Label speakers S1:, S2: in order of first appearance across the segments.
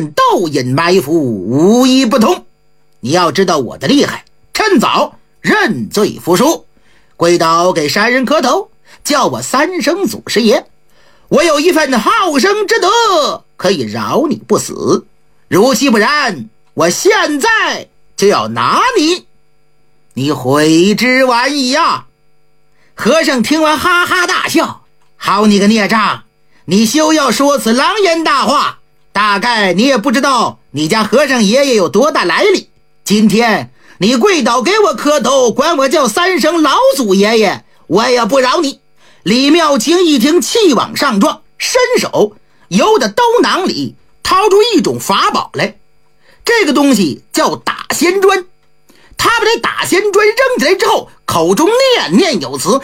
S1: 剑斗引埋伏，无一不通。你要知道我的厉害，趁早认罪服输，跪倒给山人磕头，叫我三声祖师爷。我有一份好生之德，可以饶你不死。如其不然，我现在就要拿你，你悔之晚矣啊！和尚听完哈哈大笑，好你个孽障，你休要说此狼言大话，大概你也不知道你家和尚爷爷有多大来历。今天你跪倒给我磕头，管我叫三声老祖爷爷，我也不饶你。李妙清一听，气往上撞，伸手由的兜囊里掏出一种法宝来，这个东西叫打仙砖。他把这打仙砖扔起来之后，口中念念有词，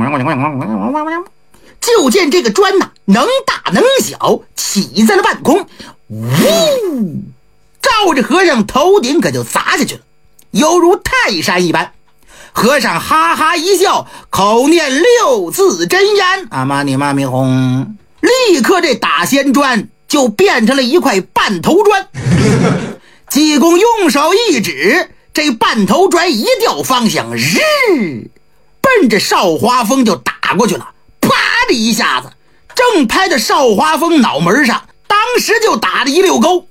S1: 就见这个砖能大能小，起在了半空，呜，照着和尚头顶可就砸下去了，犹如泰山一般。和尚哈哈一笑，口念6字真言，阿妈尼妈咪哄，立刻这打仙砖就变成了一块半头砖。济公用手一指，这半头砖一调方向，日奔着邵华峰就打过去了，啪的一下子正拍在邵华峰脑门上，当时就打了一溜沟，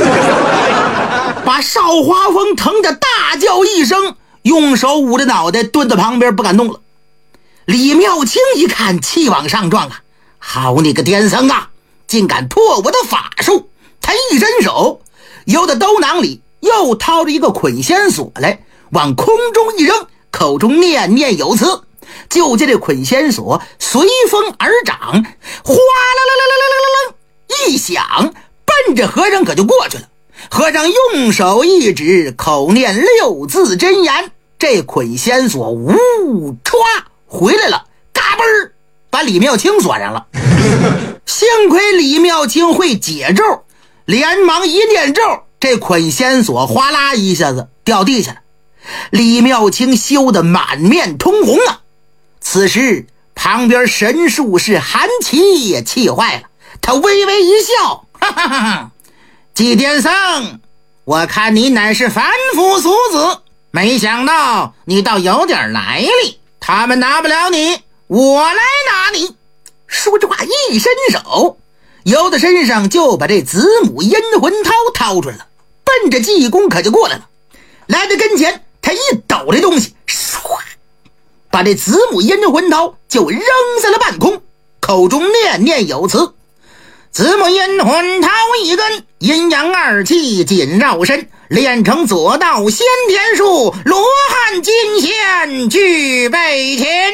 S1: 把邵华峰疼得大叫一声，用手捂着脑袋蹲在旁边不敢动了。李妙清一看，气往上撞啊，好你个癫僧啊，竟敢破我的法术！他一伸手，由的兜囊里又掏着一个捆仙索来，往空中一扔，口中念念有词，就见这捆仙索随风而长，哗啦啦啦啦啦啦一响，奔着和尚可就过去了。和尚用手一指，口念6字真言，这捆仙索呜歘回来了，嘎嘣儿把李妙清锁上了。幸亏李妙清会解咒，连忙一念咒，这捆仙索哗啦一下子掉地下了。李妙清羞得满面通红啊！此时旁边神术士韩琦也气坏了，他微微一笑，哈哈哈哈，祭癫僧，我看你乃是凡夫俗子，没想到你倒有点来历，他们拿不了你，我来拿你。说这话一伸手，由的身上就把这子母阴魂涛掏出来了，奔着济公可就过来了。来到跟前，他一抖这东西，唰，把这子母阴魂涛就扔在了半空，口中念念有词，子母阴魂涛一根，阴阳二气紧绕身，练成左道先天术，罗汉金仙具备前，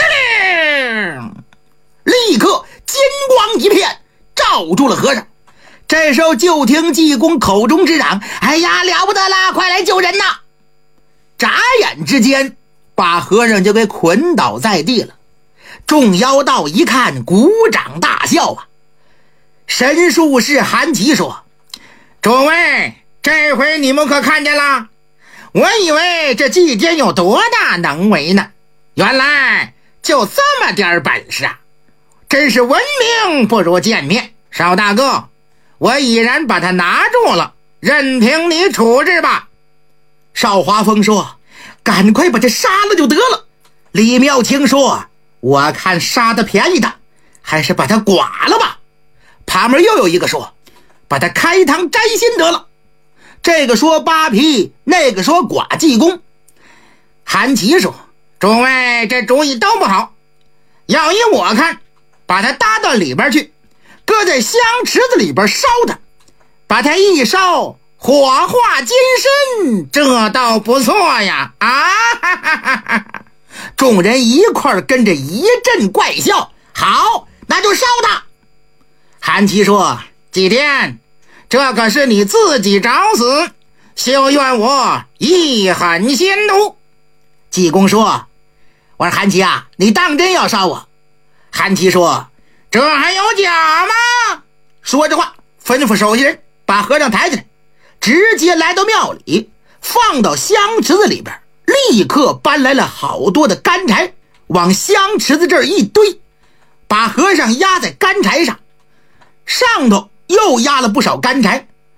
S1: 立刻金光一片，罩住了和尚。这时候就听济公口中之嚷，哎呀，了不得啦，快来救人呐！眨眼之间把和尚就给捆倒在地了。众妖道一看，鼓掌大笑啊。神术士韩琦说，诸位，这回你们可看见了，我以为这祭天有多大能为呢，原来就这么点本事啊，真是闻名不如见面。邵大哥，我已然把他拿住了，任凭你处置吧。邵华峰说，赶快把他杀了就得了。李妙清说，我看杀得便宜的，还是把他剐了吧。旁边又有一个说，把他开膛摘心得了。这个说扒皮，那个说剐济公。韩琦说，诸位这主意都不好，要依我看，把他搭到里边去，搁在香池子里边烧他，把他一烧，火化金身，这倒不错呀！啊哈哈哈哈！众人一块跟着一阵怪笑。好，那就烧他。韩琦说，祭天，这可是你自己找死，休怨我一狠心毒。济公说，我说韩琦啊，你当真要烧我？韩琦说，这还有假吗？说这话，吩咐手下人把和尚抬起来，直接来到庙里，放到香池子里边，立刻搬来了好多的干柴，往香池子这儿一堆，把和尚压在干柴上，上头又压了不少干柴，